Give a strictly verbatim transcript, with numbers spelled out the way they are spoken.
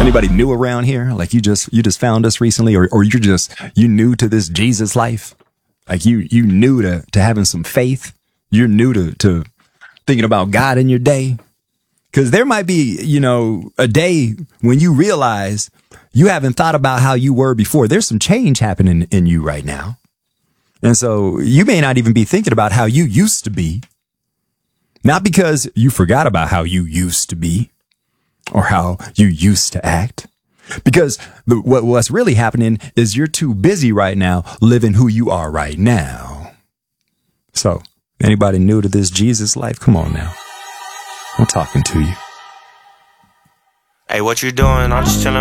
Anybody new around here? Like you just you just found us recently, or or you're just you new to this Jesus life? Like you you new to to having some faith? You're new to to thinking about God in your day? Because there might be, you know, a day when you realize you haven't thought about how you were before. There's some change happening in you right now. And so you may not even be thinking about how you used to be. Not because you forgot about how you used to be or how you used to act. Because the, what, what's really happening is you're too busy right now living who you are right now. So anybody new to this Jesus life? Come on now. I'm talking to you. Hey, what you doing? I'm just chilling